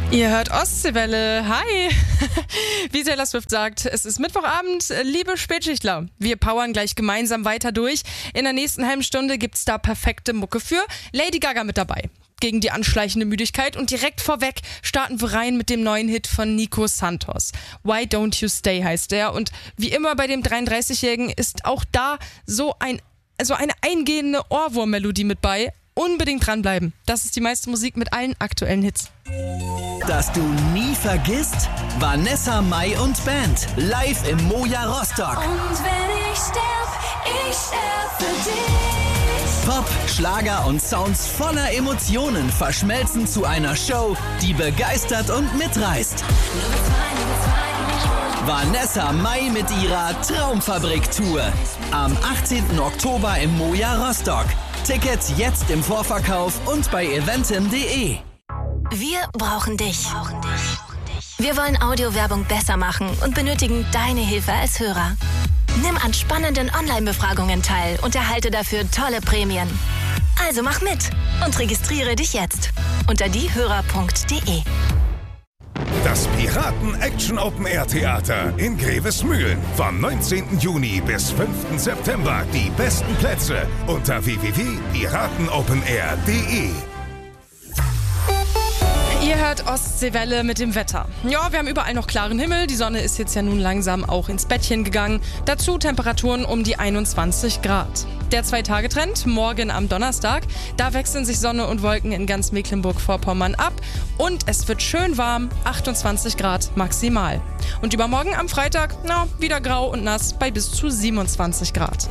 Ihr hört Ostseewelle. Hi! Wie Taylor Swift sagt, es ist Mittwochabend. Liebe Spätschichtler, wir powern gleich gemeinsam weiter durch. In der nächsten halben Stunde gibt's da perfekte Mucke für. Lady Gaga mit dabei. Gegen die anschleichende Müdigkeit. Und direkt vorweg starten wir rein mit dem neuen Hit von Nico Santos. Why Don't You Stay heißt der. Und wie immer bei dem 33-Jährigen ist auch da so eine eingehende Ohrwurmmelodie mit bei. Unbedingt dranbleiben. Das ist die meiste Musik mit allen aktuellen Hits. Dass du nie vergisst, Vanessa Mai und Band live im Moja Rostock. Und wenn ich sterb für dich. Pop, Schlager und Sounds voller Emotionen verschmelzen zu einer Show, die begeistert und mitreißt. Vanessa Mai mit ihrer Traumfabrik-Tour. Am 18. Oktober im Moja Rostock. Tickets jetzt im Vorverkauf und bei eventim.de. Wir brauchen dich. Wir wollen Audiowerbung besser machen und benötigen deine Hilfe als Hörer. Nimm an spannenden Online-Befragungen teil und erhalte dafür tolle Prämien. Also mach mit und registriere dich jetzt unter diehörer.de. Das Piraten-Action-Open-Air-Theater in Grevesmühlen. Vom 19. Juni bis 5. September die besten Plätze unter www.piratenopenair.de. Ihr hört Ostseewelle mit dem Wetter. Ja, wir haben überall noch klaren Himmel. Die Sonne ist jetzt ja nun langsam auch ins Bettchen gegangen. Dazu Temperaturen um die 21 Grad. Der 2-Tage-Trend, morgen am Donnerstag. Da wechseln sich Sonne und Wolken in ganz Mecklenburg-Vorpommern ab. Und es wird schön warm, 28 Grad maximal. Und übermorgen am Freitag, wieder grau und nass bei bis zu 27 Grad.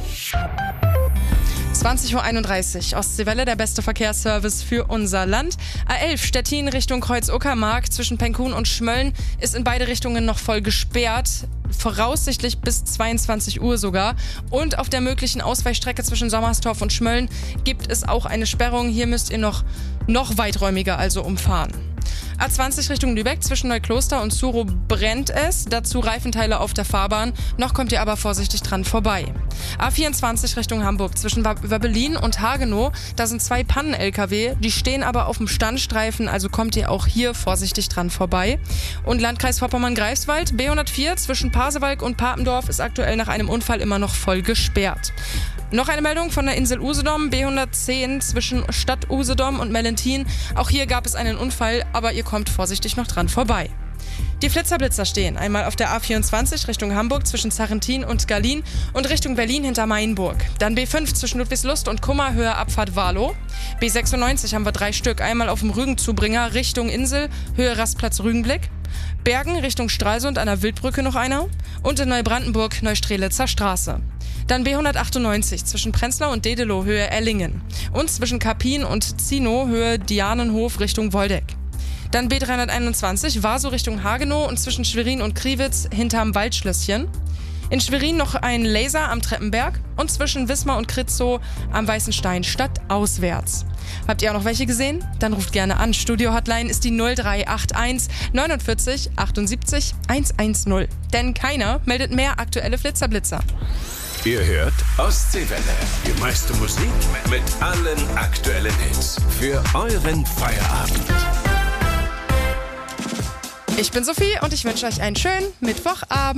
20.31 Uhr, Ostseewelle, der beste Verkehrsservice für unser Land. A11 Stettin Richtung Kreuz-Uckermark zwischen Penkhuhn und Schmölln ist in beide Richtungen noch voll gesperrt. Voraussichtlich bis 22 Uhr sogar. Und auf der möglichen Ausweichstrecke zwischen Sommerstorf und Schmölln gibt es auch eine Sperrung. Hier müsst ihr noch weiträumiger also umfahren. A20 Richtung Lübeck zwischen Neukloster und Zuro brennt es. Dazu Reifenteile auf der Fahrbahn. Noch kommt ihr aber vorsichtig dran vorbei. A24 Richtung Hamburg zwischen Wabbelin und Hagenow. Da sind 2 Pannen-LKW. Die stehen aber auf dem Standstreifen, also kommt ihr auch hier vorsichtig dran vorbei. Und Landkreis Vorpommern-Greifswald, B104 zwischen Pasewalk und Papendorf ist aktuell nach einem Unfall immer noch voll gesperrt. Noch eine Meldung von der Insel Usedom, B110 zwischen Stadt Usedom und Mellentin. Auch hier gab es einen Unfall, aber ihr kommt vorsichtig noch dran vorbei. Die Flitzer-Blitzer stehen einmal auf der A24 Richtung Hamburg zwischen Sarrentin und Gallien und Richtung Berlin hinter Mainburg. Dann B5 zwischen Ludwigslust und Kummer, Höhe Abfahrt Warlow. B96 haben wir 3 Stück, einmal auf dem Rügenzubringer Richtung Insel, Höhe Rastplatz Rügenblick. Bergen Richtung Stralsund an der Wildbrücke noch einer und in Neubrandenburg Neustrelitzer Straße. Dann B198 zwischen Prenzlau und Dedelow Höhe Ellingen und zwischen Karpin und Zinow Höhe Dianenhof Richtung Woldeck. Dann B321 Warsow Richtung Hagenow und zwischen Schwerin und Kriwitz hinterm Waldschlösschen. In Schwerin noch ein Laser am Treppenberg und zwischen Wismar und Kritzow am Weißenstein stadtauswärts. Habt ihr auch noch welche gesehen? Dann ruft gerne an. Studio-Hotline ist die 0381 49 78 110. Denn keiner meldet mehr aktuelle Flitzer-Blitzer. Ihr hört Ostseewelle. Die meiste Musik mit allen aktuellen Hits. Für euren Feierabend. Ich bin Sophie und ich wünsche euch einen schönen Mittwochabend.